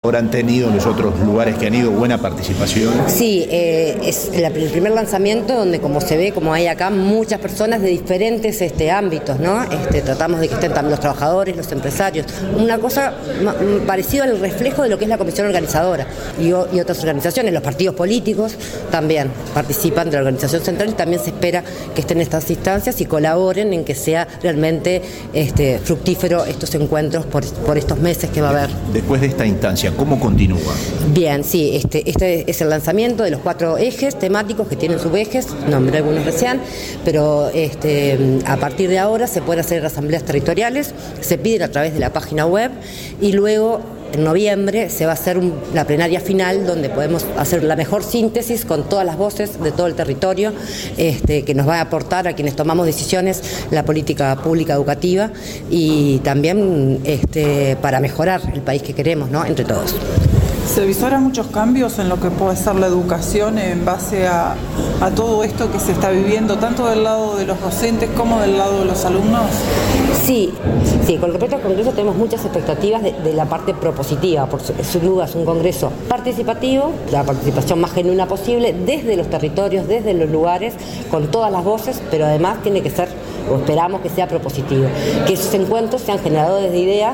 ¿Han tenido en los otros lugares que han ido buena participación? Sí, es el primer lanzamiento donde, como se ve, como hay acá, muchas personas de diferentes ámbitos, ¿no? Tratamos de que estén también los trabajadores, los empresarios. Una cosa parecida al reflejo de lo que es la comisión organizadora y otras organizaciones. Los partidos políticos también participan de la organización central y también se espera que estén en estas instancias y colaboren en que sea realmente fructífero estos encuentros por estos meses que va a haber. Después de esta instancia, ¿cómo continúa? Bien, sí, este es el lanzamiento de los 4 ejes temáticos que tienen subejes, nombré algunos recién, pero a partir de ahora se pueden hacer asambleas territoriales, se piden a través de la página web y luego en noviembre se va a hacer la plenaria final donde podemos hacer la mejor síntesis con todas las voces de todo el territorio que nos va a aportar a quienes tomamos decisiones la política pública educativa y también para mejorar el país que queremos, ¿no? Entre todos. ¿Se visoran muchos cambios en lo que puede ser la educación en base a todo esto que se está viviendo, tanto del lado de los docentes como del lado de los alumnos? Sí, con respecto al Congreso tenemos muchas expectativas de la parte propositiva, sin duda es un Congreso participativo, la participación más genuina posible, desde los territorios, desde los lugares, con todas las voces, pero además tiene que ser, o esperamos que sea propositivo, que esos encuentros sean generadores de ideas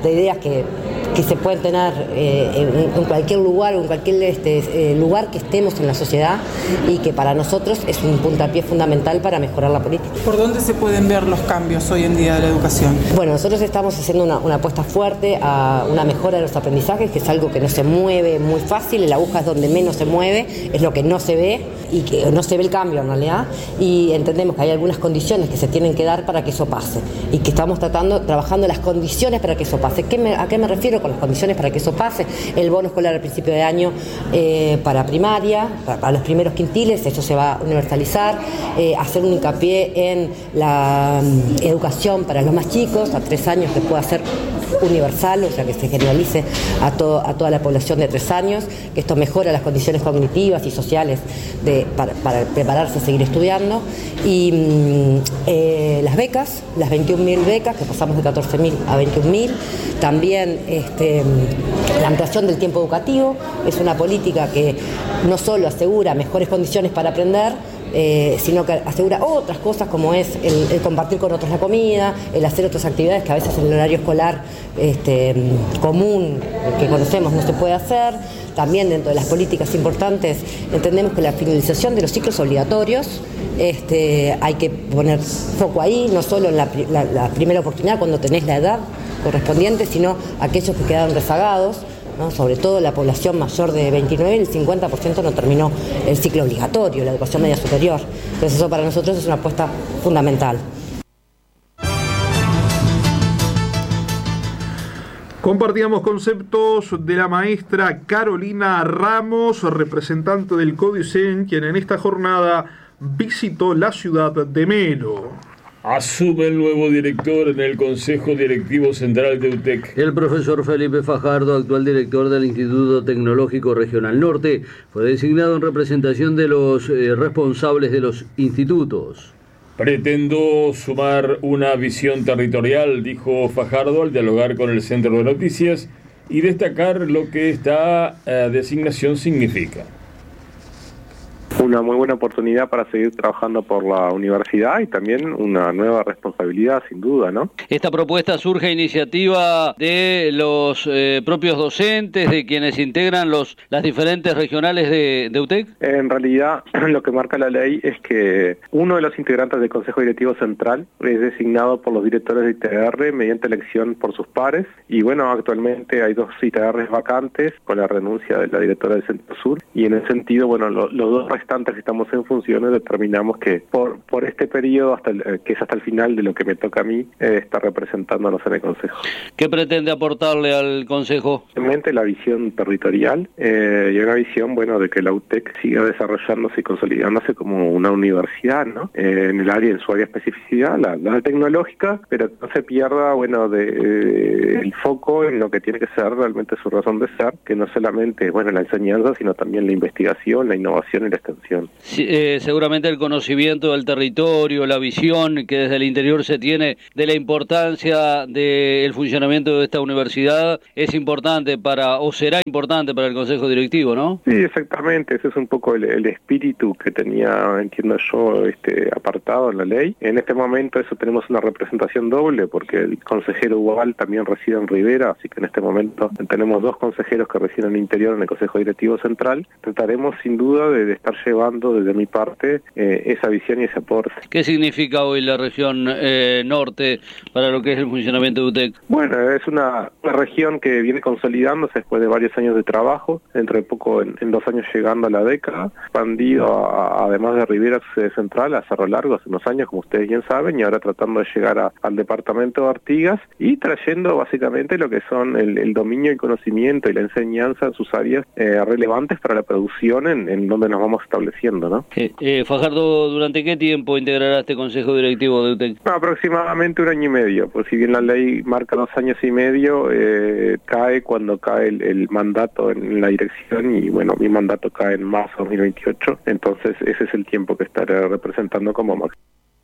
que se pueden tener en cualquier lugar o en cualquier lugar que estemos en la sociedad y que para nosotros es un puntapié fundamental para mejorar la política. ¿Por dónde se pueden ver los cambios hoy en día de la educación? Bueno, nosotros estamos haciendo una apuesta fuerte a una mejora de los aprendizajes, que es algo que no se mueve muy fácil, la aguja es donde menos se mueve, es lo que no se ve y que no se ve el cambio en realidad, y entendemos que hay algunas condiciones que se tienen que dar para que eso pase y que estamos trabajando las condiciones para que eso pase. ¿A qué me refiero con las condiciones para que eso pase? El bono escolar al principio de año para primaria, para los primeros quintiles, eso se va a universalizar, hacer un hincapié en la educación para los más chicos, a 3 años que pueda ser universal, o sea que se generalice a toda la población de 3 años, que esto mejora las condiciones cognitivas y sociales para prepararse a seguir estudiando, y las becas, las 21.000 becas, que pasamos de 14.000 a 21.000, también la ampliación del tiempo educativo, es una política que no solo asegura mejores condiciones para aprender, sino que asegura otras cosas como es el compartir con otros la comida, el hacer otras actividades que a veces en el horario escolar común que conocemos no se puede hacer. También dentro de las políticas importantes entendemos que la finalización de los ciclos obligatorios, hay que poner foco ahí, no solo en la primera oportunidad cuando tenés la edad correspondiente, sino aquellos que quedaron rezagados, ¿no? Sobre todo la población mayor de 29, el 50% no terminó el ciclo obligatorio, la educación media superior. Entonces eso para nosotros es una apuesta fundamental. Compartíamos conceptos de la maestra Carolina Ramos, representante del CODICEN, quien en esta jornada visitó la ciudad de Melo. Asume el nuevo director en el Consejo Directivo Central de UTEC. El profesor Felipe Fajardo, actual director del Instituto Tecnológico Regional Norte, fue designado en representación de los responsables de los institutos. Pretendo sumar una visión territorial, dijo Fajardo al dialogar con el Centro de Noticias, y destacar lo que esta designación significa. Una muy buena oportunidad para seguir trabajando por la universidad y también una nueva responsabilidad, sin duda, ¿no? Esta propuesta surge a iniciativa de los propios docentes, de quienes integran las diferentes regionales de UTEC. En realidad, lo que marca la ley es que uno de los integrantes del Consejo Directivo Central es designado por los directores de ITR mediante elección por sus pares, y bueno, actualmente hay 2 ITRs vacantes con la renuncia de la directora del Centro Sur, y en ese sentido, bueno, los 2 restantes que estamos en funciones determinamos que por este periodo, que es hasta el final de lo que me toca a mí, está representándonos en el Consejo. ¿Qué pretende aportarle al Consejo? Realmente la visión territorial y una visión, bueno, de que la UTEC siga desarrollándose y consolidándose como una universidad, ¿no? En su área de especificidad, la tecnológica, pero no se pierda, bueno, el foco en lo que tiene que ser realmente su razón de ser, que no solamente, bueno, la enseñanza, sino también la investigación, la innovación y la extensión. solución. Sí, seguramente el conocimiento del territorio, la visión que desde el interior se tiene de la importancia del funcionamiento de esta universidad es importante o será importante para el Consejo Directivo, ¿no? Sí, exactamente, ese es un poco el espíritu que tenía, entiendo yo, apartado en la ley. En este momento eso tenemos una representación doble, porque el consejero Ubal también reside en Rivera, así que en este momento tenemos 2 consejeros que residen en el interior en el Consejo Directivo Central. Trataremos sin duda de estar llevando desde mi parte esa visión y ese aporte. ¿Qué significa hoy la región norte para lo que es el funcionamiento de UTEC? Bueno, es una región que viene consolidándose después de varios años de trabajo, dentro de poco, en 2 años llegando a la década, expandido además de Rivera, su sede central, a Cerro Largo hace unos años, como ustedes bien saben, y ahora tratando de llegar al departamento de Artigas y trayendo básicamente lo que son el dominio y conocimiento y la enseñanza en sus áreas relevantes para la producción en donde nos vamos estableciendo, ¿no? Fajardo, ¿durante qué tiempo integrará este Consejo Directivo de UTEC? Aproximadamente 1 año y medio, pues si bien la ley marca 2 años y medio, cae cuando cae el mandato en la dirección y bueno, mi mandato cae en marzo de 2028, entonces ese es el tiempo que estaré representando como máximo.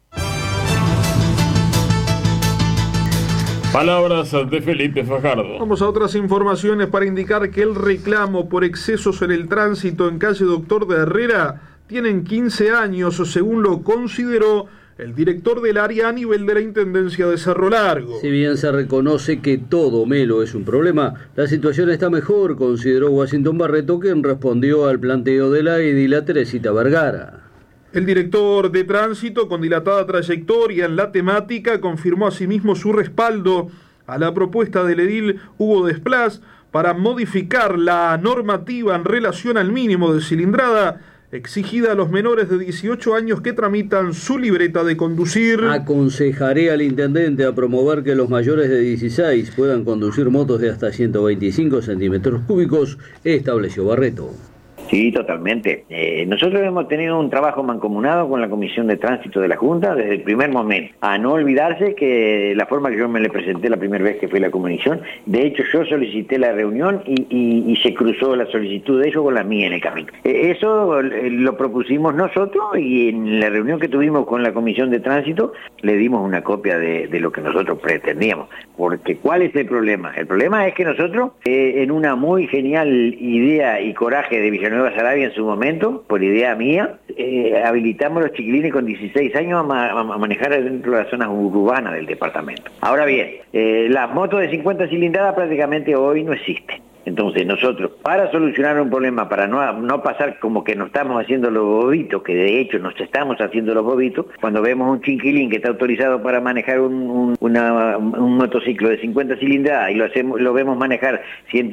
Palabras de Felipe Fajardo. Vamos a otras informaciones para indicar que el reclamo por excesos en el tránsito en calle Doctor de Herrera tienen 15 años, según lo consideró el director del área a nivel de la Intendencia de Cerro Largo. Si bien se reconoce que todo Melo es un problema, la situación está mejor, consideró Washington Barreto, quien respondió al planteo de la edila Teresita Vergara. El director de tránsito, con dilatada trayectoria en la temática, confirmó asimismo su respaldo a la propuesta del edil Hugo Desplas para modificar la normativa en relación al mínimo de cilindrada exigida a los menores de 18 años que tramitan su libreta de conducir. Aconsejaré al intendente a promover que los mayores de 16 puedan conducir motos de hasta 125 centímetros cúbicos, estableció Barreto. Sí, totalmente. Nosotros hemos tenido un trabajo mancomunado con la Comisión de Tránsito de la Junta desde el primer momento. A no olvidarse que la forma que yo me le presenté la primera vez que fue la comisión, de hecho yo solicité la reunión y se cruzó la solicitud de ellos con la mía en el camino. Eso lo propusimos nosotros y en la reunión que tuvimos con la Comisión de Tránsito le dimos una copia de lo que nosotros pretendíamos. Porque ¿cuál es el problema? El problema es que nosotros, en una muy genial idea y coraje de Villanueva Saravia en su momento, por idea mía, habilitamos a los chiquilines con 16 años a manejar dentro de las zonas urbanas del departamento. Ahora bien, las motos de 50 cilindradas prácticamente hoy no existen. Entonces nosotros, para solucionar un problema, para no pasar como que nos estamos haciendo los bobitos, que de hecho nos estamos haciendo los bobitos, cuando vemos un chiquilín que está autorizado para manejar un motociclo de 50 cilindradas y lo vemos manejar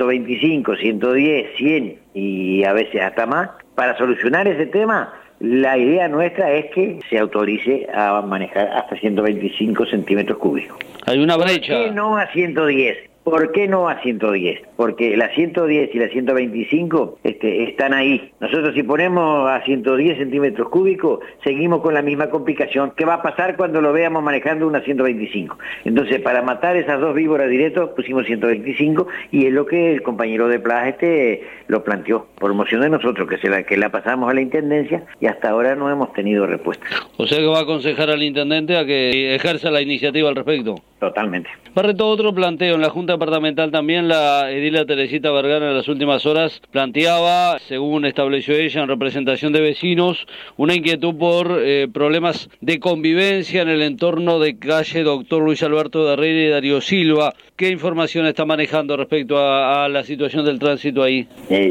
125, 110, 100 y a veces hasta más, para solucionar ese tema, la idea nuestra es que se autorice a manejar hasta 125 centímetros cúbicos. Hay una brecha. ¿Por qué no a 110? ¿Por qué no a 110? Porque la 110 y la 125 están ahí. Nosotros si ponemos a 110 centímetros cúbicos, seguimos con la misma complicación. ¿Qué va a pasar cuando lo veamos manejando una 125? Entonces, para matar esas dos víboras directos, pusimos 125 y es lo que el compañero de Plas lo planteó por moción de nosotros, que la pasamos a la Intendencia y hasta ahora no hemos tenido respuesta. O sea que va a aconsejar al Intendente a que ejerza la iniciativa al respecto. Totalmente. Barreto, otro planteo en la Junta Departamental también, la edila Teresita Vergara en las últimas horas planteaba, según estableció ella en representación de vecinos, una inquietud por problemas de convivencia en el entorno de calle Doctor Luis Alberto de Herrera y Darío Silva. ¿Qué información está manejando respecto a la situación del tránsito ahí?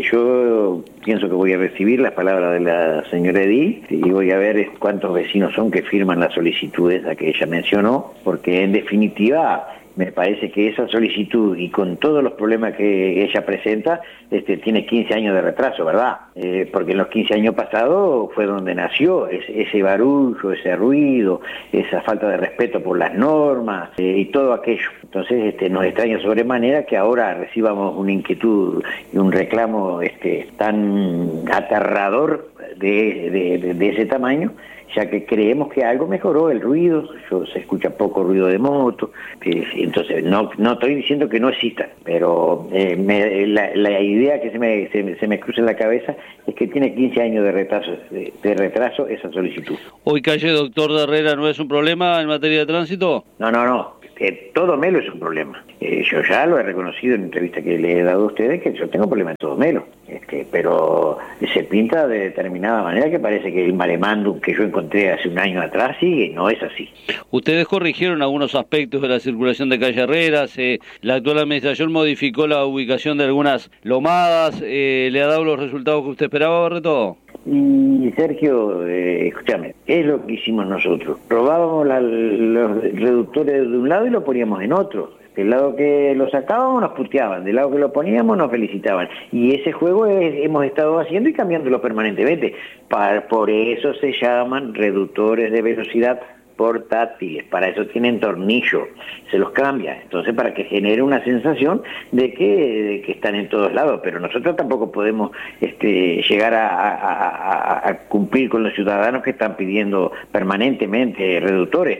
Yo pienso que voy a recibir las palabras de la señora edil y voy a ver cuántos vecinos son que firman las solicitudes a que ella mencionó, porque en definitiva me parece que esa solicitud y con todos los problemas que ella presenta, tiene 15 años de retraso, ¿verdad? Porque en los 15 años pasados fue donde nació ese barullo, ese ruido, esa falta de respeto por las normas y todo aquello. Entonces nos extraña sobremanera que ahora recibamos una inquietud y un reclamo tan aterrador de ese tamaño, sea que creemos que algo mejoró, el ruido, se escucha poco ruido de moto, entonces no estoy diciendo que no exista, pero la idea que se me cruza en la cabeza es que tiene 15 años de retraso esa solicitud. Hoy calle Doctor de Herrera no es un problema en materia de tránsito. No. Todo Melo es un problema. Yo ya lo he reconocido en entrevista que le he dado a ustedes, que yo tengo problemas en todo Melo. Pero se pinta de determinada manera que parece que el maremándum que yo encontré hace un año atrás sigue, no es así. Ustedes corrigieron algunos aspectos de la circulación de calle Herrera, la actual administración modificó la ubicación de algunas lomadas, ¿le ha dado los resultados que usted esperaba, Barreto? Y Sergio, escúchame, ¿qué es lo que hicimos nosotros? Robábamos los reductores de un lado y lo poníamos en otro. Del lado que lo sacábamos nos puteaban, del lado que lo poníamos nos felicitaban. Y ese juego hemos estado haciendo y cambiándolo permanentemente. Por eso se llaman reductores de velocidad portátiles, para eso tienen tornillo, se los cambia, entonces para que genere una sensación de que están en todos lados, pero nosotros tampoco podemos llegar a cumplir con los ciudadanos que están pidiendo permanentemente reductores.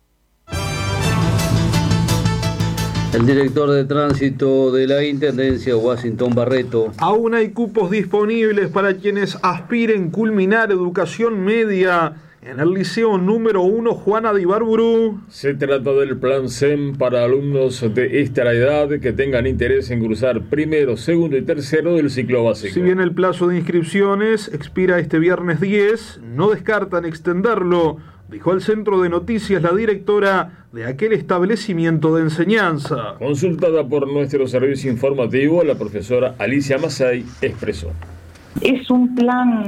El director de tránsito de la Intendencia, Washington Barreto. Aún hay cupos disponibles para quienes aspiren culminar educación media en el Liceo número 1 Juana de Ibarburu. Se trata del plan SEM para alumnos de esta edad que tengan interés en cursar primero, segundo y tercero del ciclo básico. Si bien el plazo de inscripciones expira este viernes 10, no descartan extenderlo, dijo al Centro de Noticias la directora de aquel establecimiento de enseñanza. Consultada por nuestro servicio informativo, la profesora Alicia Masay expresó: es un plan,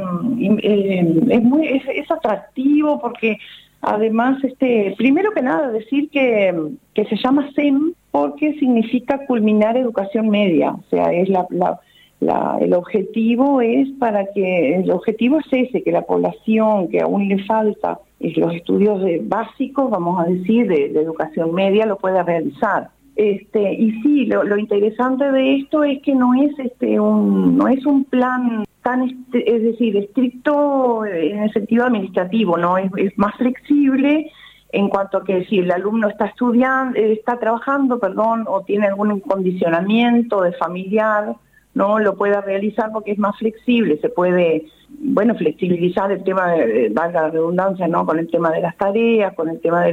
es atractivo porque además, primero que nada decir que se llama SEM porque significa culminar educación media, o sea, es el objetivo es el objetivo es ese, que la población que aún le falta los estudios básicos, vamos a decir, de educación media, lo pueda realizar. Y sí, lo interesante de esto es que no es un plan tan es decir, estricto en el sentido administrativo, no es más flexible en cuanto a que si el alumno está trabajando, o tiene algún condicionamiento de familiar, no lo pueda realizar porque es más flexible, se puede flexibilizar el tema valga la redundancia, no, con el tema de las tareas, con el tema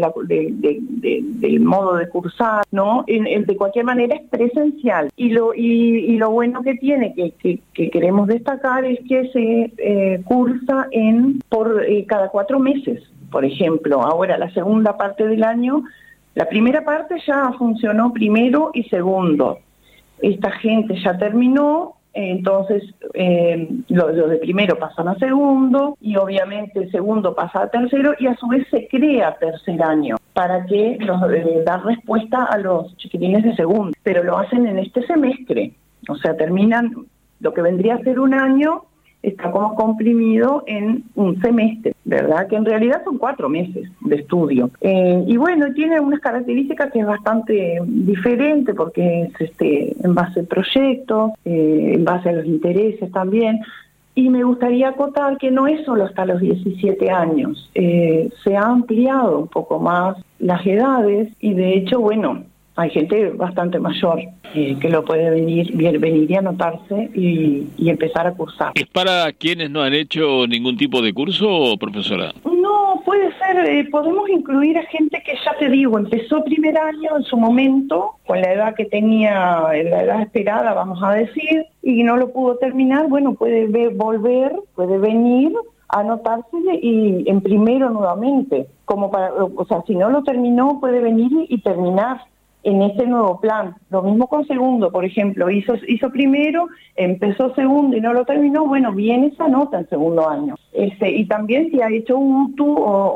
del modo de cursar, no, de cualquier manera es presencial y lo bueno que tiene que queremos destacar es que se cursa por cada 4 meses, por ejemplo. Ahora la segunda parte del año, la primera parte ya funcionó primero y segundo. Esta gente ya terminó, entonces los de primero pasan a segundo y obviamente el segundo pasa a tercero y a su vez se crea tercer año para que dar respuesta a los chiquilines de segundo, pero lo hacen en este semestre, o sea, terminan lo que vendría a ser un año, está como comprimido en un semestre, ¿verdad? Que en realidad son 4 meses de estudio. Y tiene unas características que es bastante diferente porque es en base al proyecto, en base a los intereses también. Y me gustaría acotar que no es solo hasta los 17 años, se ha ampliado un poco más las edades y de hecho, hay gente bastante mayor que lo puede venir y anotarse y empezar a cursar. ¿Es para quienes no han hecho ningún tipo de curso, profesora? No, puede ser, podemos incluir a gente que ya te digo, empezó primer año en su momento, con la edad que tenía, la edad esperada, vamos a decir, y no lo pudo terminar, puede puede venir a anotarse y en primero nuevamente, si no lo terminó, puede venir y terminar en ese nuevo plan. Lo mismo con segundo, por ejemplo, hizo primero, empezó segundo y no lo terminó, viene esa nota en segundo año. Y también si ha hecho UTU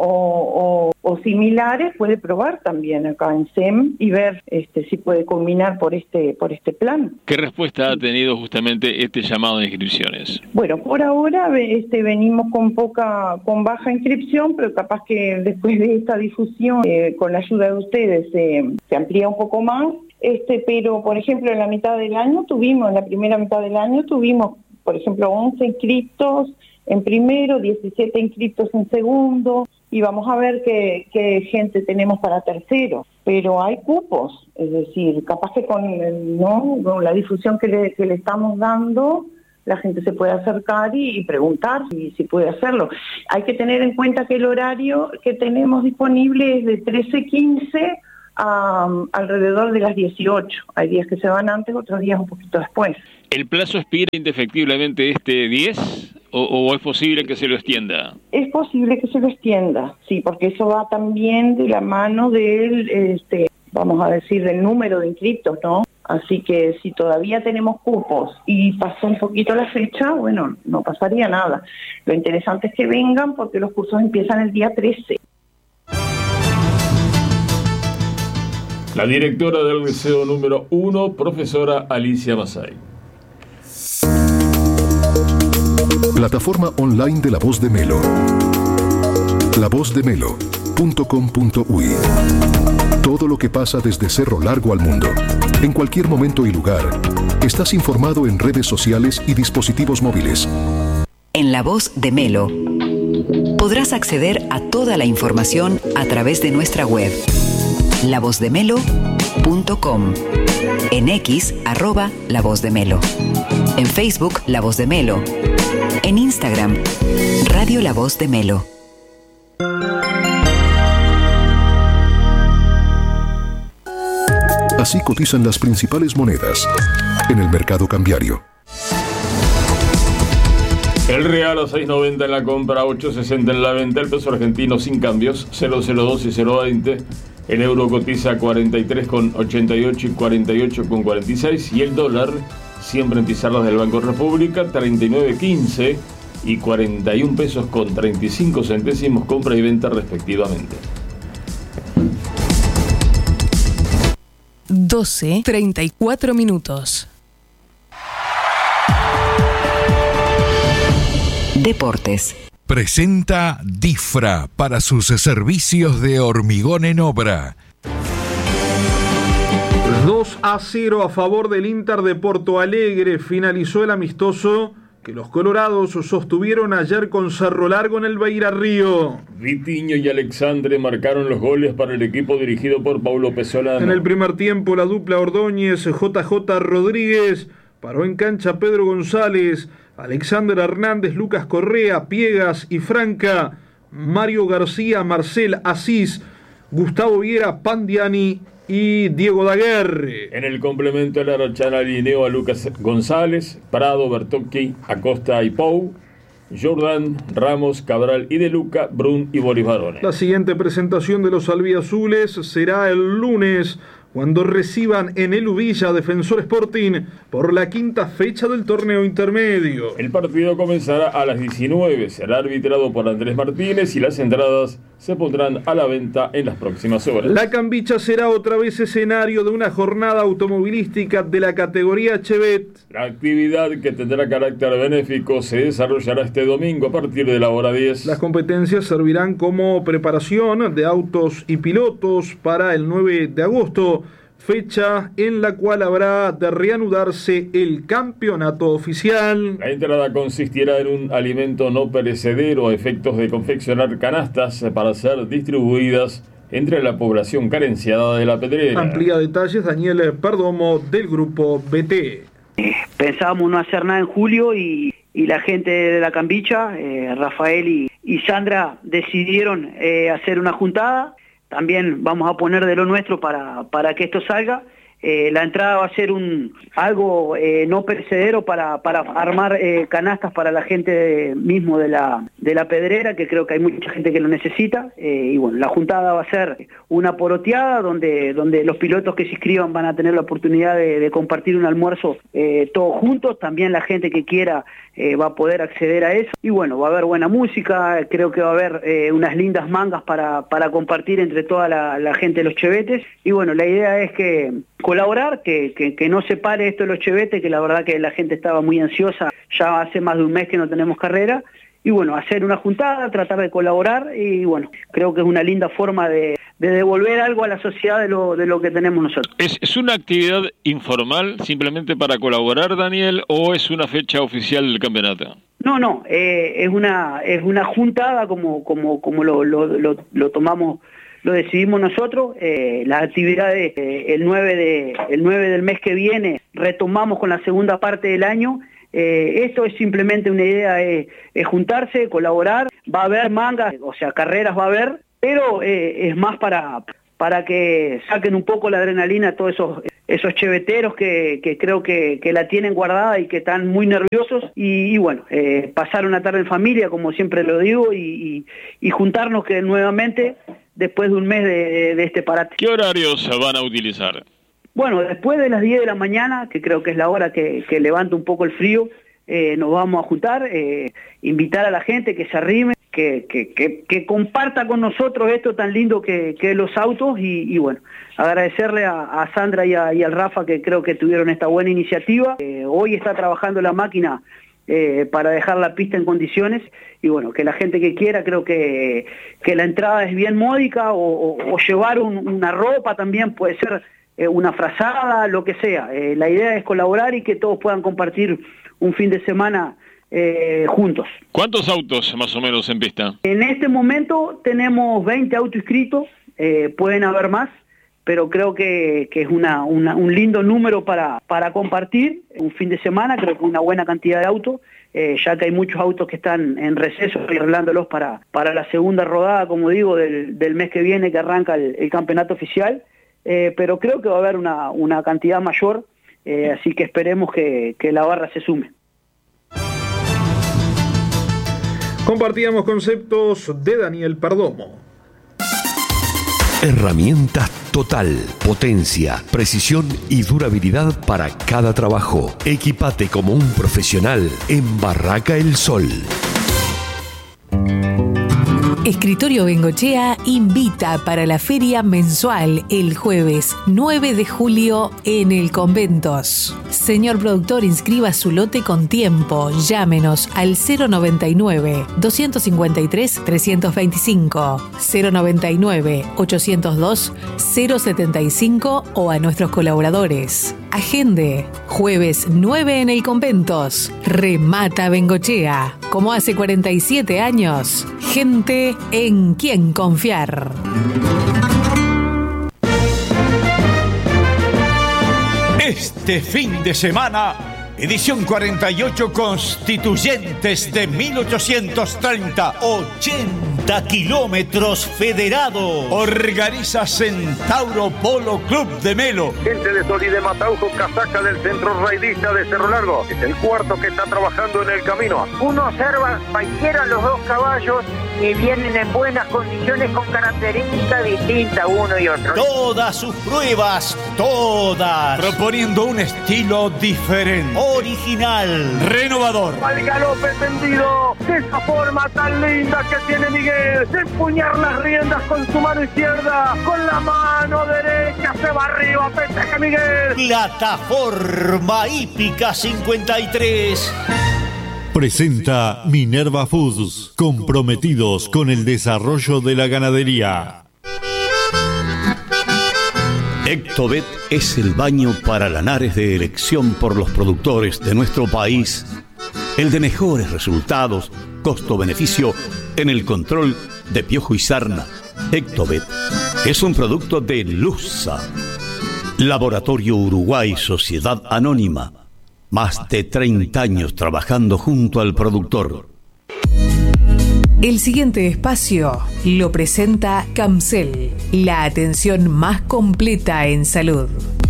o similares, puede probar también acá en SEM y ver si puede combinar por este plan. ¿Qué respuesta ha tenido justamente este llamado de inscripciones? Por ahora venimos con baja inscripción, pero capaz que después de esta difusión, con la ayuda de ustedes, se amplía un poco más. Pero por ejemplo en la primera mitad del año tuvimos, por ejemplo, 11 inscriptos en primero, 17 inscriptos en segundo, y vamos a ver qué gente tenemos para tercero. Pero hay cupos, es decir, capaz que con la difusión que le estamos dando, la gente se puede acercar y preguntar si puede hacerlo. Hay que tener en cuenta que el horario que tenemos disponible es de 13:15 a alrededor de las 18. Hay días que se van antes, otros días un poquito después. ¿El plazo expira indefectiblemente este 10 o es posible que se lo extienda? Es posible que se lo extienda, sí, porque eso va también de la mano del, vamos a decir, del número de inscriptos, ¿no? Así que si todavía tenemos cupos y pasó un poquito la fecha, bueno, no pasaría nada. Lo interesante es que vengan porque los cursos empiezan el día 13. La directora del Liceo número 1, profesora Alicia Masay. Plataforma online de La Voz de Melo. lavozdemelo.com.uy. Todo lo que pasa desde Cerro Largo al mundo. En cualquier momento y lugar. Estás informado en redes sociales y dispositivos móviles. En La Voz de Melo podrás acceder a toda la información a través de nuestra web. lavozdemelo.com. En X, @lavozdemelo. En Facebook, La Voz de Melo. En Instagram, Radio La Voz de Melo. Así cotizan las principales monedas en el mercado cambiario. El real a 6.90 en la compra, 8.60 en la venta. El peso argentino sin cambios, 0.02 y 0.20. El euro cotiza 43,88 y 48,46. Y el dólar, siempre en pizarras del Banco República, 39,15 y 41 pesos con 35 centésimos, compra y venta respectivamente. 12:34 minutos. Deportes. Presenta Difra para sus servicios de hormigón en obra. 2-0 a favor del Inter de Porto Alegre. Finalizó el amistoso que los colorados sostuvieron ayer con Cerro Largo en el Beira Río. Vitinho y Alexandre marcaron los goles para el equipo dirigido por Paulo Pesolano. En el primer tiempo, la dupla Ordóñez, JJ Rodríguez, paró en cancha Pedro González, Alexander Hernández, Lucas Correa, Piegas y Franca, Mario García, Marcel Asís, Gustavo Viera, Pandiani y Diego Daguerre. En el complemento, el Arachán alineó a Lucas González, Prado, Bertocchi, Acosta y Pou, Jordan, Ramos, Cabral y De Luca, Brun y Boris Barone. La siguiente presentación de los albiazules será el lunes, cuando reciban en el Ubilla Defensor Sporting por la quinta fecha del torneo intermedio. El partido comenzará a las 19, será arbitrado por Andrés Martínez y las entradas se pondrán a la venta en las próximas horas. La Cambicha será otra vez escenario de una jornada automovilística de la categoría Chevet. La actividad, que tendrá carácter benéfico, se desarrollará este domingo a partir de la hora 10. Las competencias servirán como preparación de autos y pilotos para el 9 de agosto, fecha en la cual habrá de reanudarse el campeonato oficial. La entrada consistirá en un alimento no perecedero a efectos de confeccionar canastas para ser distribuidas entre la población carenciada de La Pedrera. Amplía detalles Daniel Perdomo del grupo BT. Pensábamos no hacer nada en julio y la gente de la Cambicha, Rafael y Sandra, decidieron hacer una juntada. También vamos a poner de lo nuestro para que esto salga. La entrada va a ser algo no perecedero para armar canastas para la gente mismo de la Pedrera, que creo que hay mucha gente que lo necesita. Y bueno, la juntada va a ser una poroteada donde los pilotos que se inscriban van a tener la oportunidad de compartir un almuerzo todos juntos. También la gente que quiera va a poder acceder a eso. Y bueno, va a haber buena música, creo que va a haber unas lindas mangas para compartir entre toda la gente de los chevetes. Y bueno, la idea es que colaborar, que no se pare esto de los chevetes, que la verdad que la gente estaba muy ansiosa, ya hace más de un mes que no tenemos carrera, y bueno, hacer una juntada, tratar de colaborar, y bueno, creo que es una linda forma de devolver algo a la sociedad de lo que tenemos nosotros. ¿Es una actividad informal simplemente para colaborar, Daniel, o es una fecha oficial del campeonato? No, es una juntada como lo tomamos, lo decidimos nosotros. Las actividades el 9 del mes que viene retomamos con la segunda parte del año. Esto es simplemente una idea, es juntarse, colaborar. Va a haber mangas, o sea, carreras va a haber, pero es más para que saquen un poco la adrenalina a todos esos cheveteros que creo que la tienen guardada y que están muy nerviosos y bueno, pasar una tarde en familia, como siempre lo digo, y juntarnos que nuevamente después de un mes de este parate. ¿Qué horarios se van a utilizar? Bueno, después de las 10 de la mañana, que creo que es la hora que levanta un poco el frío, nos vamos a juntar, invitar a la gente que se arrime, que comparta con nosotros esto tan lindo que es los autos y bueno, agradecerle a Sandra y al Rafa que creo que tuvieron esta buena iniciativa. Hoy está trabajando la máquina para dejar la pista en condiciones y bueno, que la gente que quiera, creo que la entrada es bien módica o llevar una ropa también, puede ser una frazada, lo que sea. La idea es colaborar y que todos puedan compartir un fin de semana juntos. ¿ ¿Cuántos autos más o menos en pista? En este momento tenemos 20 autos inscritos, pueden haber más, pero creo que es un lindo número para compartir un fin de semana. Creo que una buena cantidad de autos, ya que hay muchos autos que están en receso y arreglándolos para la segunda rodada, como digo, del mes que viene, que arranca el campeonato oficial, pero creo que va a haber una cantidad mayor, así que esperemos que la barra se sume. Compartíamos conceptos de Daniel Perdomo. Herramientas Total, potencia, precisión y durabilidad para cada trabajo. Equipate como un profesional en Barraca El Sol. Escritorio Bengochea invita para la feria mensual el jueves 9 de julio en el Conventos. Señor productor, inscriba su lote con tiempo. Llámenos al 099-253-325, 099-802-075 o a nuestros colaboradores. Agende, jueves 9 en el Conventos. Remata Bengochea. Como hace 47 años, gente en quien confiar. Este fin de semana, edición 48 Constituyentes de 1830, 80 kilómetros federado. Organiza Centauro Polo Club de Melo. Gente de Solí de Mataujo, casaca del Centro Raidista de Cerro Largo. Es el cuarto que está trabajando en el camino. Uno observa cualquiera los dos caballos y vienen en buenas condiciones con características distintas uno y otro. Todas sus pruebas, todas, proponiendo un estilo diferente, original, renovador. Al galope tendido, de esa forma tan linda que tiene Miguel, de empuñar las riendas con su mano izquierda, con la mano derecha se va arriba, festeja Miguel. Plataforma hípica 53. Presenta Minerva Foods, comprometidos con el desarrollo de la ganadería. Ectobet es el baño para lanares de elección por los productores de nuestro país. El de mejores resultados, costo-beneficio en el control de piojo y sarna. Ectobet es un producto de Lusa. Laboratorio Uruguay Sociedad Anónima. Más de 30 años trabajando junto al productor. El siguiente espacio lo presenta Camcel, la atención más completa en salud.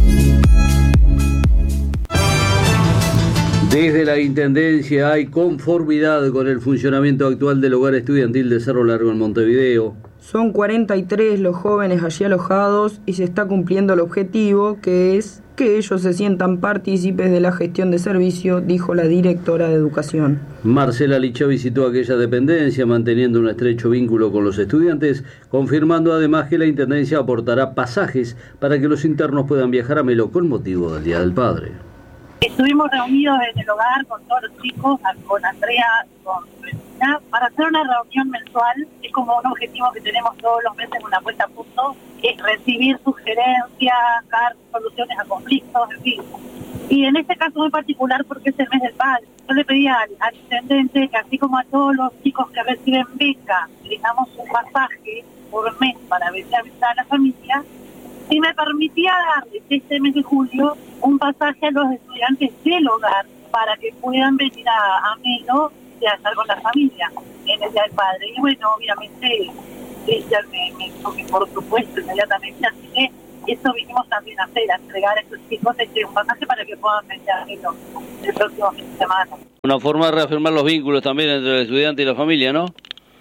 Desde la Intendencia hay conformidad con el funcionamiento actual del hogar estudiantil de Cerro Largo en Montevideo. Son 43 los jóvenes allí alojados y se está cumpliendo el objetivo, que es que ellos se sientan partícipes de la gestión de servicio, dijo la directora de Educación. Marcela Licha visitó aquella dependencia manteniendo un estrecho vínculo con los estudiantes, confirmando además que la Intendencia aportará pasajes para que los internos puedan viajar a Melo con motivo del Día del Padre. Estuvimos reunidos en el hogar con todos los chicos, con Andrea, con Cristina, para hacer una reunión mensual. Es como un objetivo que tenemos todos los meses, una puesta a punto, es recibir sugerencias, dar soluciones a conflictos, en fin. Y en este caso muy particular porque es el mes del padre. Yo le pedí al intendente que así como a todos los chicos que reciben beca, les damos un pasaje por mes para venir a visitar a la familia, y me permitía darles este mes de julio un pasaje a los estudiantes del hogar para que puedan venir a Melo y a estar con la familia en el Día del Padre. Y bueno, obviamente ella me dijo que por supuesto inmediatamente, así que eso vinimos también a hacer, a entregar a estos chicos un pasaje para que puedan venir a Melo el próximo fin de semana. Una forma de reafirmar los vínculos también entre el estudiante y la familia, ¿no?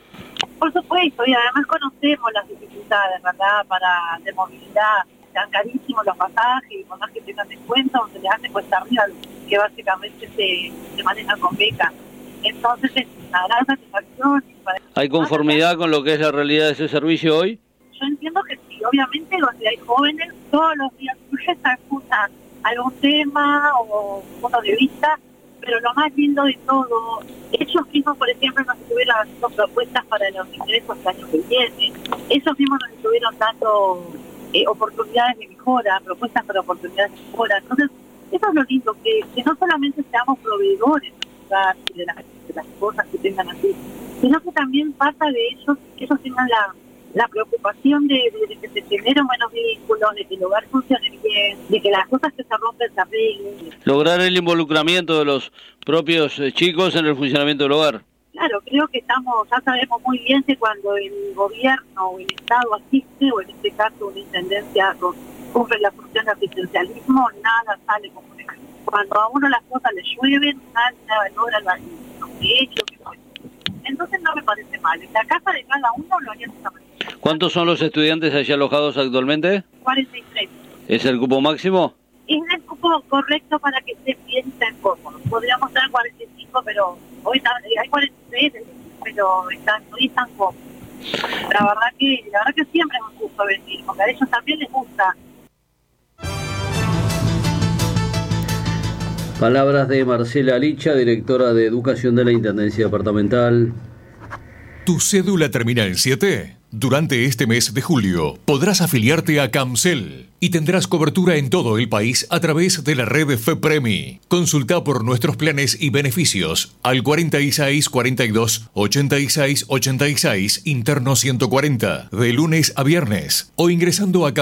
Por supuesto, y además conocemos las dificultades, ¿verdad?, de movilidad. Están carísimos los pasajes, y por más que tengan descuento, se les hace cuesta arriba, que básicamente se maneja con beca. Entonces es una gran satisfacción. ¿Hay conformidad con lo que es la realidad de ese servicio hoy? Yo entiendo que sí, obviamente donde hay jóvenes, todos los días surge algún tema o punto de vista, pero lo más lindo de todo, ellos mismos, por ejemplo, nos estuvieron haciendo propuestas para los ingresos el año que viene, ellos mismos nos estuvieron dando oportunidades de mejora, propuestas para oportunidades de mejora. Entonces, eso es lo lindo, que no solamente seamos proveedores de las cosas que tengan así, sino que también pasa de ellos, que ellos tengan la preocupación de que se generen buenos vínculos, de que el hogar funcione bien, de que las cosas que se rompen se arreglen. Lograr el involucramiento de los propios chicos en el funcionamiento del hogar. Claro, creo que ya sabemos muy bien que cuando el gobierno o el Estado asiste, o en este caso una intendencia cumple la función de asistencialismo, nada sale como un ejemplo. Cuando a uno las cosas le llueven, nada logra los hechos. Entonces no me parece mal. En la casa de cada uno lo haría de esa manera. ¿Cuántos son los estudiantes allí alojados actualmente? 43. ¿Es el cupo máximo? Es el cupo correcto para que estén bien y estén cómodos. Podríamos tener 45, pero hoy hay 43, pero hoy están cómodos. La verdad que siempre es un gusto venir, porque a ellos también les gusta. Palabras de Marcela Licha, directora de Educación de la Intendencia Departamental. ¿Tu cédula termina en 7? Durante este mes de julio podrás afiliarte a Camcel y tendrás cobertura en todo el país a través de la red FEPREMI. Consulta por nuestros planes y beneficios al 46 42 86 86 interno 140 de lunes a viernes o ingresando a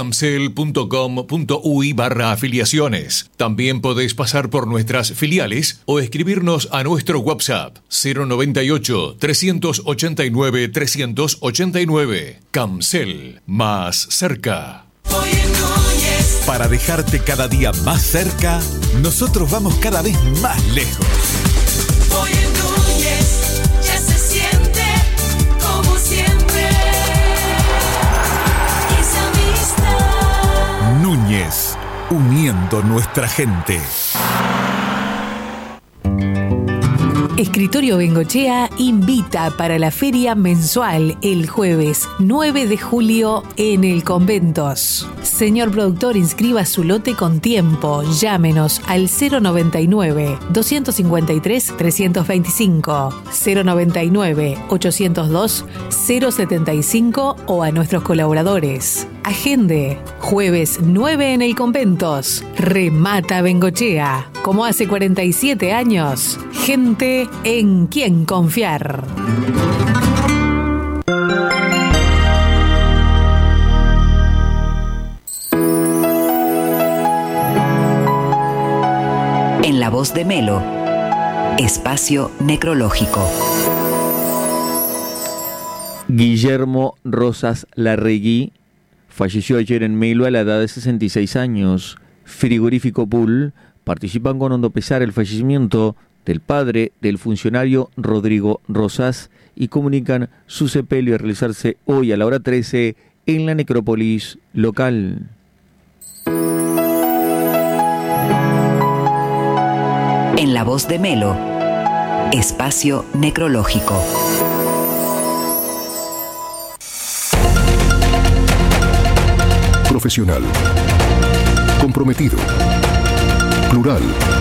camcel.com.uy/afiliaciones. También podés pasar por nuestras filiales o escribirnos a nuestro WhatsApp 098 389 389. Camcel, más cerca. Para dejarte cada día más cerca, nosotros vamos cada vez más lejos. Hoy en Núñez ya se siente como siempre. Esa amistad. Núñez, uniendo nuestra gente. Escritorio Bengochea invita para la feria mensual el jueves 9 de julio en el Conventos. Señor productor, inscriba su lote con tiempo. Llámenos al 099-253-325, 099-802-075 o a nuestros colaboradores. Agende, jueves 9 en el Conventos. Remata Bengochea. Como hace 47 años, gente en quien confiar. En La Voz de Melo, espacio necrológico. Guillermo Rosas Larregui falleció ayer en Melo a la edad de 66 años. Frigorífico Bull participan con hondo pesar el fallecimiento del padre del funcionario Rodrigo Rosas y comunican su sepelio a realizarse hoy a la hora 13 en la necrópolis local. En La Voz de Melo, espacio necrológico. Profesional. Comprometido. Plural.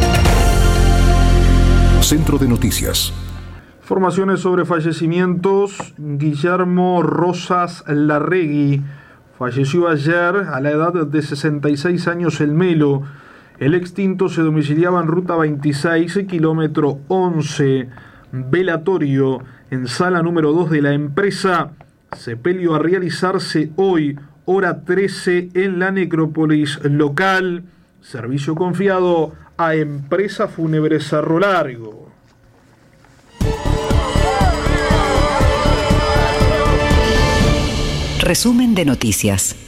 Centro de Noticias. Informaciones sobre fallecimientos. Guillermo Rosas Larregui falleció ayer a la edad de 66 años en Melo. El extinto se domiciliaba en ruta 26, kilómetro 11. Velatorio en sala número 2 de la empresa. Sepelio a realizarse hoy, hora 13, en la necrópolis local. Servicio confiado a Empresa Fúnebre Cerro Largo. Resumen de noticias.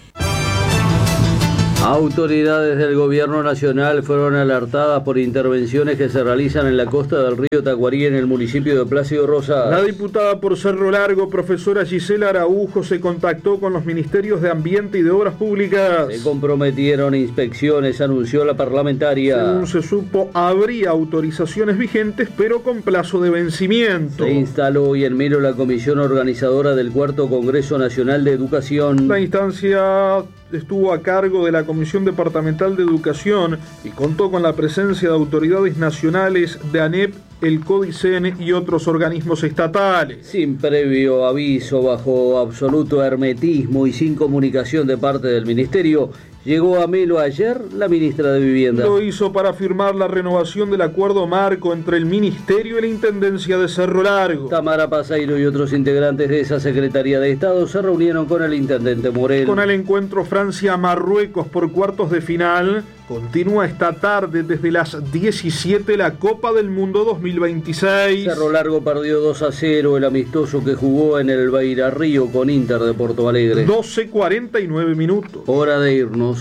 Autoridades del gobierno nacional fueron alertadas por intervenciones que se realizan en la costa del río Tacuarí en el municipio de Plácido Rosas. La diputada por Cerro Largo, profesora Gisela Araujo, se contactó con los ministerios de Ambiente y de Obras Públicas. Se comprometieron inspecciones, anunció la parlamentaria. Según se supo, habría autorizaciones vigentes, pero con plazo de vencimiento. Se instaló hoy en Melo la comisión organizadora del 4º Congreso Nacional de Educación. La instancia estuvo a cargo de la Comisión Departamental de Educación y contó con la presencia de autoridades nacionales de ANEP, el CODICEN y otros organismos estatales. Sin previo aviso, bajo absoluto hermetismo y sin comunicación de parte del Ministerio, llegó a Melo ayer la ministra de Vivienda. Lo hizo para firmar la renovación del acuerdo marco entre el Ministerio y la Intendencia de Cerro Largo. Tamara Paseiro y otros integrantes de esa Secretaría de Estado se reunieron con el Intendente Morel. Con el encuentro Francia-Marruecos por cuartos de final, continúa esta tarde desde las 17 la Copa del Mundo 2026. Cerro Largo perdió 2-0 el amistoso que jugó en el Beira Río con Inter de Porto Alegre. 12:49 minutos. Hora de irnos.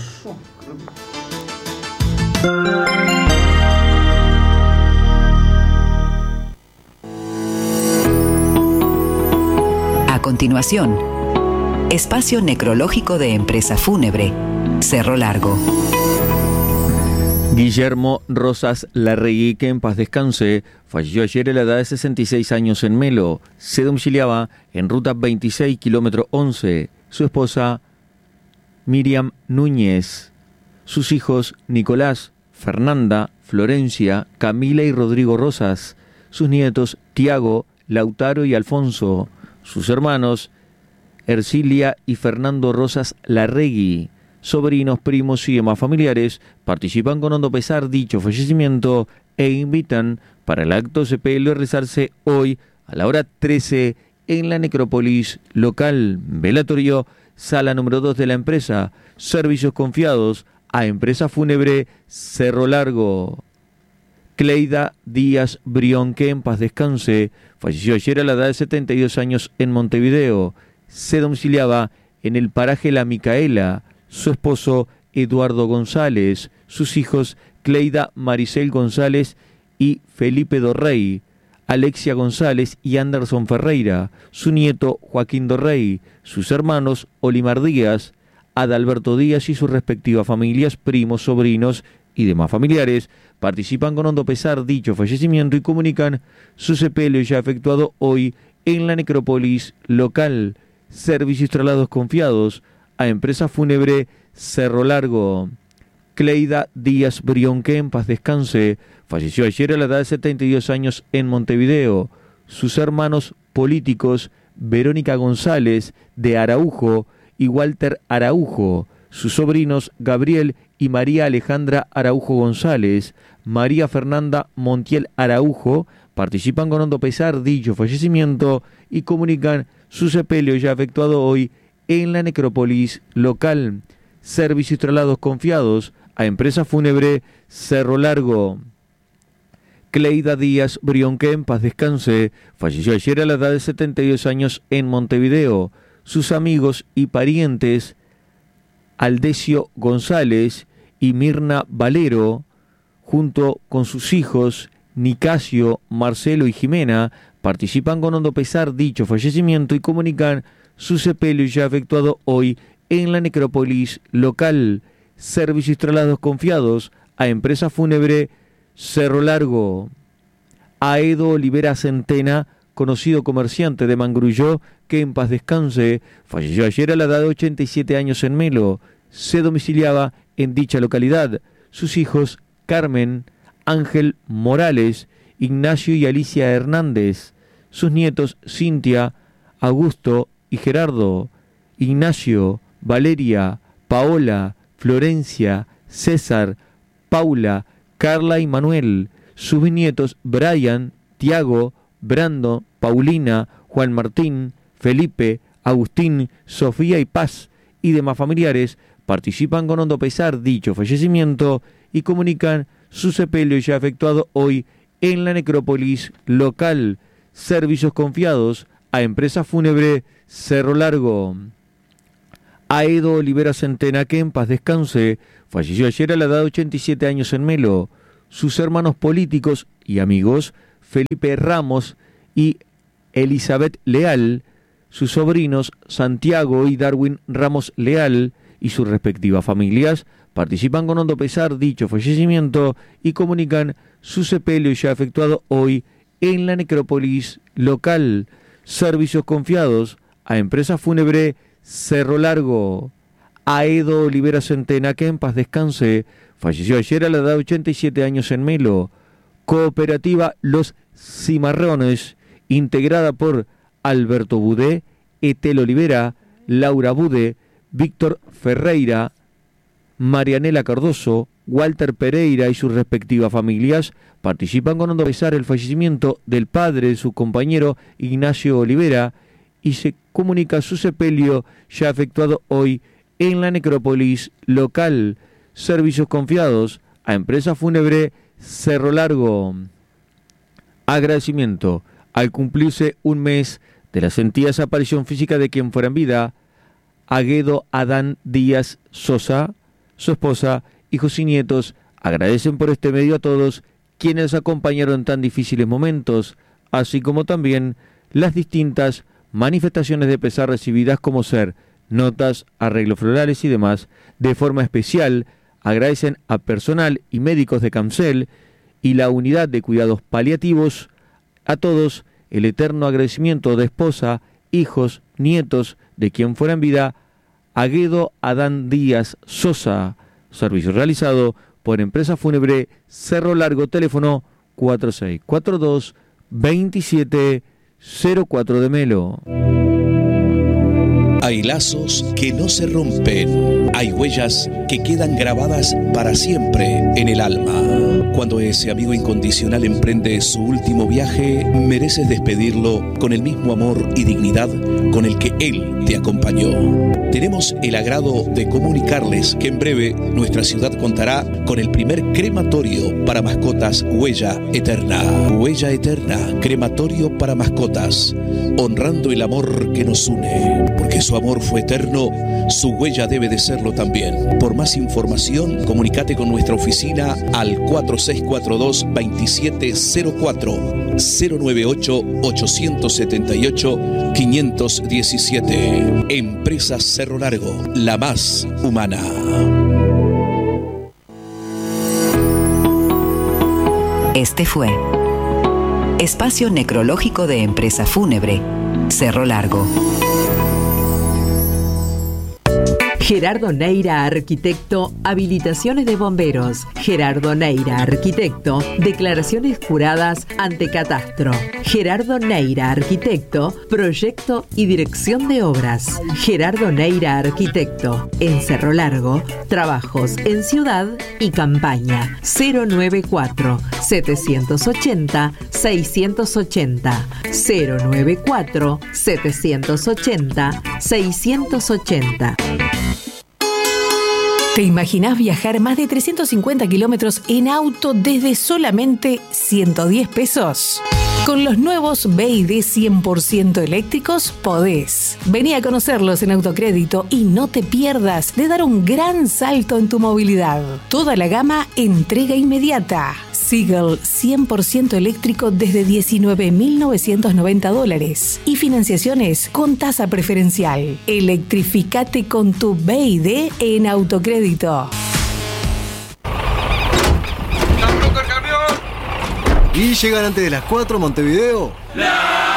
A continuación, espacio necrológico de Empresa Fúnebre Cerro Largo. Guillermo Rosas Larregui, que en paz descanse, falleció ayer a la edad de 66 años en Melo. Se domiciliaba en ruta 26, kilómetro 11. Su esposa, Miriam Núñez. Sus hijos, Nicolás, Fernanda, Florencia, Camila y Rodrigo Rosas. Sus nietos, Tiago, Lautaro y Alfonso. Sus hermanos, Ercilia y Fernando Rosas Larregui. Sobrinos, primos y demás familiares participan con hondo pesar dicho fallecimiento e invitan para el acto sepelio a realizarse hoy a la hora 13 en la necrópolis local. Velatorio, sala número 2 de la empresa. Servicios confiados a Empresa Fúnebre Cerro Largo. Cleida Díaz Brión, que en paz descanse, falleció ayer a la edad de 72 años en Montevideo. Se domiciliaba en el paraje La Micaela. Su esposo, Eduardo González. Sus hijos, Cleida Maricel González y Felipe Dorrey. Alexia González y Anderson Ferreira. Su nieto, Joaquín Dorrey. Sus hermanos, Olimar Díaz, Adalberto Díaz y sus respectivas familias, primos, sobrinos y demás familiares participan con hondo pesar dicho fallecimiento y comunican su sepelio ya efectuado hoy en la necrópolis local. Servicios traslados confiados a Empresa Fúnebre Cerro Largo. Cleida Díaz Brión, que en paz descanse, falleció ayer a la edad de 72 años en Montevideo. Sus hermanos políticos, Verónica González de Araujo y Walter Araujo. Sus sobrinos, Gabriel y María Alejandra Araujo González, María Fernanda Montiel Araujo, participan con hondo pesar dicho fallecimiento y comunican su sepelio ya efectuado hoy en la necrópolis local. Servicios traslados confiados a Empresa Fúnebre Cerro Largo. Cleida Díaz Brión, que en paz descanse, falleció ayer a la edad de 72 años en Montevideo. Sus amigos y parientes, Aldecio González y Mirna Valero, junto con sus hijos, Nicasio, Marcelo y Jimena, participan con hondo pesar dicho fallecimiento y comunican su sepelio ya efectuado hoy en la necrópolis local. Servicios traslados confiados a Empresa Fúnebre Cerro Largo. Aedo Olivera Centena, conocido comerciante de Mangrulló, que en paz descanse, falleció ayer a la edad de 87 años en Melo. Se domiciliaba en dicha localidad. Sus hijos, Carmen, Ángel Morales, Ignacio y Alicia Hernández. Sus nietos, Cintia, Augusto y Gerardo. Ignacio, Valeria, Paola, Florencia, César, Paula, Carla y Manuel, sus bisnietos Brian, Tiago, Brando, Paulina, Juan Martín, Felipe, Agustín, Sofía y Paz y demás familiares participan con hondo pesar dicho fallecimiento y comunican su sepelio ya efectuado hoy en la necrópolis local. Servicios confiados a empresa fúnebre Cerro Largo. Aedo Olivera Centena, que en paz descanse, falleció ayer a la edad de 87 años en Melo. Sus hermanos políticos y amigos, Felipe Ramos y Elizabeth Leal, sus sobrinos Santiago y Darwin Ramos Leal y sus respectivas familias, participan con hondo pesar dicho fallecimiento y comunican su sepelio ya efectuado hoy en la necrópolis local. Servicios confiados a empresa fúnebre Cerro Largo. Aedo Olivera Centena, que en paz descanse, falleció ayer a la edad de 87 años en Melo. Cooperativa Los Cimarrones, integrada por Alberto Budé, Etel Olivera, Laura Budé, Víctor Ferreira, Marianela Cardoso, Walter Pereira y sus respectivas familias, participan con hondo pesar el fallecimiento del padre de su compañero Ignacio Olivera y se comunica su sepelio ya efectuado hoy en la necrópolis local. Servicios confiados a empresa fúnebre Cerro Largo. Agradecimiento al cumplirse un mes de la sentida desaparición física de quien fuera en vida, Aguedo Adán Díaz Sosa, su esposa, hijos y nietos, agradecen por este medio a todos quienes acompañaron en tan difíciles momentos, así como también las distintas manifestaciones de pesar recibidas como ser notas, arreglos florales y demás. De forma especial agradecen a personal y médicos de CAMCEL y la unidad de cuidados paliativos, a todos el eterno agradecimiento de esposa, hijos, nietos de quien fuera en vida, Aguedo Adán Díaz Sosa. Servicio realizado por empresa fúnebre Cerro Largo, teléfono 4642-2704 de Melo. Hay lazos que no se rompen, hay huellas que quedan grabadas para siempre en el alma. Cuando ese amigo incondicional emprende su último viaje, mereces despedirlo con el mismo amor y dignidad con el que él te acompañó. Tenemos el agrado de comunicarles que en breve nuestra ciudad contará con el primer crematorio para mascotas Huella Eterna. Huella Eterna, crematorio para mascotas, honrando el amor que nos une. Porque su amor fue eterno, su huella debe de serlo también. Por más información, comunícate con nuestra oficina al 4642-2704 098-878-517. Empresa Cerro Largo, la más humana. Este fue Espacio Necrológico de Empresa Fúnebre Cerro Largo. Gerardo Neira, arquitecto, habilitaciones de bomberos. Gerardo Neira, arquitecto, declaraciones juradas ante catastro. Gerardo Neira, arquitecto, proyecto y dirección de obras. Gerardo Neira, arquitecto, en Cerro Largo, trabajos en ciudad y campaña. 094-780-680. 094-780-680. ¿Te imaginás viajar más de 350 kilómetros en auto desde solamente 110 pesos? Con los nuevos BYD 100% eléctricos podés. Vení a conocerlos en Autocrédito y no te pierdas de dar un gran salto en tu movilidad. Toda la gama entrega inmediata. Seagull 100% eléctrico desde $19.990 y financiaciones con tasa preferencial. Electrificate con tu BYD en Autocrédito. ¿Y llegan antes de las 4 Montevideo? La